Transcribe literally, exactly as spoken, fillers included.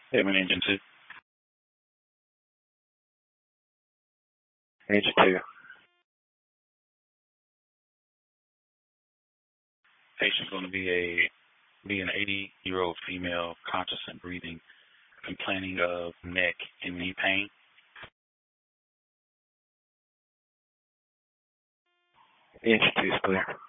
Human engine two. Engine two. Patient's going to be a be an eighty-year-old female, conscious and breathing, complaining of neck and knee pain. Engine two is clear.